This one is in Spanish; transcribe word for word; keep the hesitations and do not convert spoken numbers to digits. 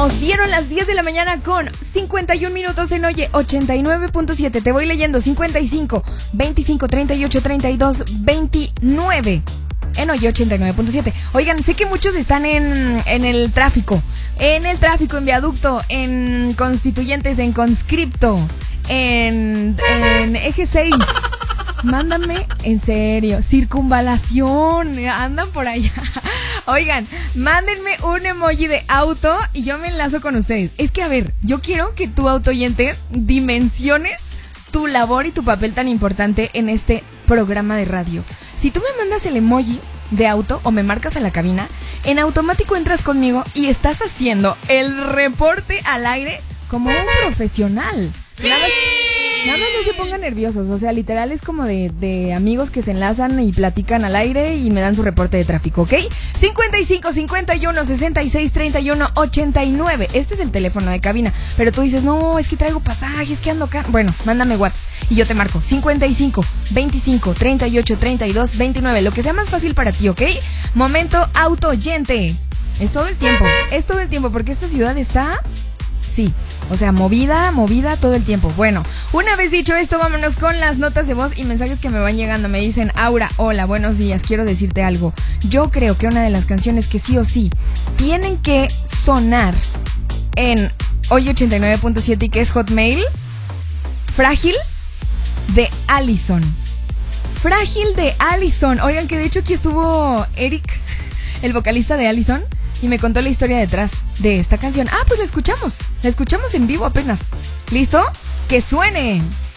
Nos dieron las diez de la mañana con cincuenta y un minutos en Oye ochenta y nueve punto siete. Te voy leyendo: cincuenta y cinco, veinticinco, treinta y ocho, treinta y dos, veintinueve. En Oye ochenta y nueve punto siete. Oigan, sé que muchos están en, en el tráfico. En el tráfico, en Viaducto, en Constituyentes, en Conscripto, en, en Eje seis. Mándame, en serio, circunvalación, andan por allá. Oigan, mándenme un emoji de auto y yo me enlazo con ustedes. Es que, a ver, yo quiero que tu autoyente dimensiones tu labor y tu papel tan importante en este programa de radio. Si tú me mandas el emoji de auto o me marcas a la cabina, en automático entras conmigo y estás haciendo el reporte al aire como un profesional. ¡Sí! Nada, nada más no se pongan nerviosos, o sea, literal es como de, de amigos que se enlazan y platican al aire y me dan su reporte de tráfico, ¿ok? cincuenta y cinco, cincuenta y uno, sesenta y seis, treinta y uno, ochenta y nueve. Este es el teléfono de cabina, pero tú dices, no, es que traigo pasajes, que ando acá. Bueno, mándame WhatsApp y yo te marco cincuenta y cinco, veinticinco, treinta y ocho, treinta y dos, veintinueve, lo que sea más fácil para ti, ¿ok? Momento autoyente. Es todo el tiempo, es todo el tiempo, porque esta ciudad está... Sí, o sea, movida, movida todo el tiempo. Bueno, una vez dicho esto, vámonos con las notas de voz y mensajes que me van llegando. Me dicen: Aura, hola, buenos días, quiero decirte algo. Yo creo que una de las canciones que sí o sí tienen que sonar en Hoy ochenta y nueve punto siete y que es Hotmail, Frágil, de Allison. Frágil, de Allison. Oigan, que de hecho aquí estuvo Eric, el vocalista de Allison, y me contó la historia detrás de esta canción. Ah, pues la escuchamos. La escuchamos en vivo apenas. ¿Listo? ¡Que suene!